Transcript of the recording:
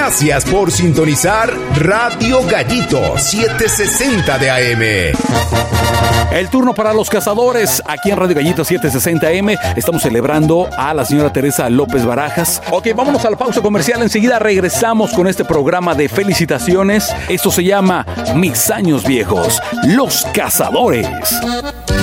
Gracias por sintonizar Radio Gallito 760 de AM. El turno para los cazadores aquí en Radio Gallito 760 AM. Estamos celebrando a la señora Teresa López Barajas. Ok, vámonos a la pausa comercial. Enseguida regresamos con este programa de felicitaciones. Esto se llama Mis Años Viejos, Los Cazadores.